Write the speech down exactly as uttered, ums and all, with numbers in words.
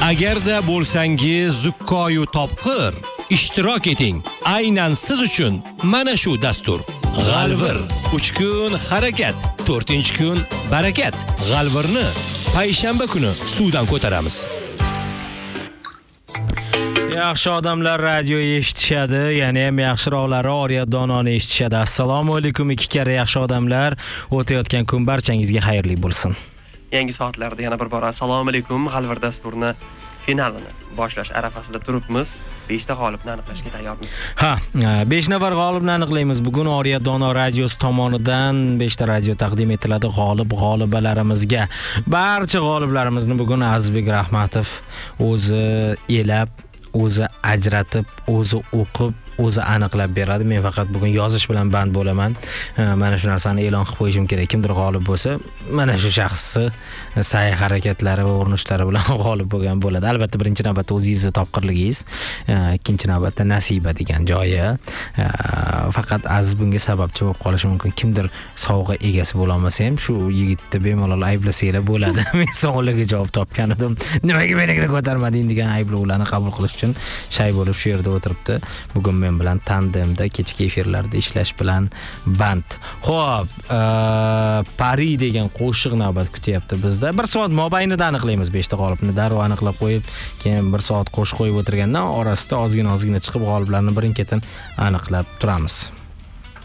Agarda bo'lsangiz zukkoyu topqir, ishtirok eting. Aynan siz uchun mana shu dastur. G'alvir. uch kun harakat, to'rtinchi kun barakat. G'alvirni payshanba kuni suvdan ko'taramiz. Yaxshi odamlar radio eshitishadi, ya'ni ham yaxshiroqlari Oriya Dononi eshitishadi. Assalomu alaykum ikki karra yaxshi odamlar. O'tayotgan kun barchangizga xayrli bo'lsin. Yangi soatlarda yana bir bor assalomu alaykum. G'alvir dasturini finalini boshlash arafasida turibmiz. besh ta g'olibni aniqlashga tayyormiz. Ha, besh nafar g'olibni aniqlaymiz. Bugun Oriya Dono radiosi tomonidan besh ta radio taqdim etiladi g'olib g'olibalarimizga. Barcha g'oliblarimizni bugun Azizbek Rahmatov o'zi elab, o'zi ajratib, o'zi o'qib, o'zi aniqlab beradi. Men faqat bugun yozish bilan band bo'laman. Mana shu narsani e'lon qilib qo'yishim kerak. Kimdir g'olib bo'lsa, mana shu shaxsni sa'y harakatlari va urinishlari bilan g'olib bo'lgan bo'ladi. Albatta birinchi navbatda o'zingizning topqirligingiz, ikkinchi navbatda nasiba degan joyi. Faqat Aziz bunga sababchi bo'lib qolishi mumkin. Kimdir sovg'a egasi bo'la olmasa ham shu yigitni bemalol ayblasanglar bo'ladi. Men savollarga javob topgan edim. Nimaga menga ko'tarmading degan ayblovlarni qabul qilish uchun shay bo'lib shu yerda o'tiribdi. Bugun men bilan tandemda kechki efirlarda ishlash bilan band. Xo'p, Pari degan qo'shiq navbat kutyapti bizda. bir soat mobaynida aniqlaymiz besh ta g'olibni. Darrov aniqlab qo'yib, keyin bir soat qo'shiq qo'yib o'tirgandan orasida ozgina-ozgina chiqib g'oliblarni birin-ketin aniqlab turamiz.